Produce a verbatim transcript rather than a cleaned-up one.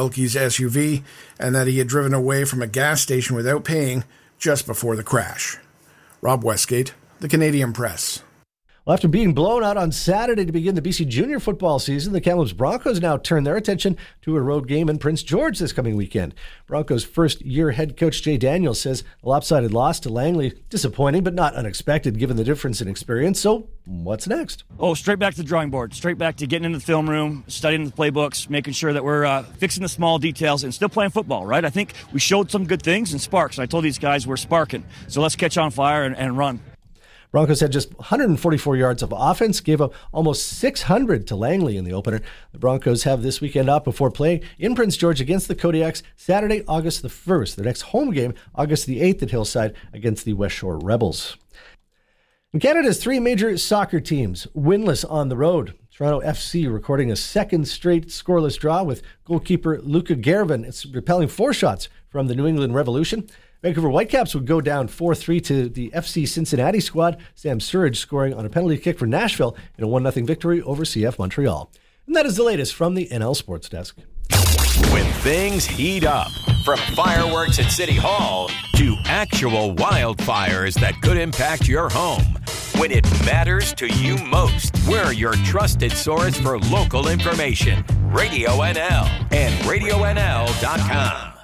Wilkie's S U V and that he had driven away from a gas station without paying just before the crash. Rob Westgate, The Canadian Press. Well, after being blown out on Saturday to begin the B C Junior football season, the Kamloops Broncos now turn their attention to a road game in Prince George this coming weekend. Broncos first-year head coach Jay Daniels says a lopsided loss to Langley, disappointing but not unexpected given the difference in experience. So what's next? Oh, straight back to the drawing board, straight back to getting into the film room, studying the playbooks, making sure that we're uh, fixing the small details and still playing football, right? I think we showed some good things and sparks. I told these guys we're sparking, so let's catch on fire and, and run. Broncos had just one hundred forty-four yards of offense, gave up almost six hundred to Langley in the opener. The Broncos have this weekend off before playing in Prince George against the Kodiaks Saturday, August the first. Their next home game, August the eighth at Hillside against the West Shore Rebels. And Canada's three major soccer teams winless on the road. Toronto F C recording a second straight scoreless draw with goalkeeper Luka Gervin. It's repelling four shots from the New England Revolution. Vancouver Whitecaps would go down four three to the F C Cincinnati squad. Sam Surridge scoring on a penalty kick for Nashville in a one nothing victory over C F Montreal. And that is the latest from the N L Sports Desk. When things heat up, from fireworks at City Hall to actual wildfires that could impact your home. When it matters to you most, we're your trusted source for local information. Radio N L and radio N L dot com.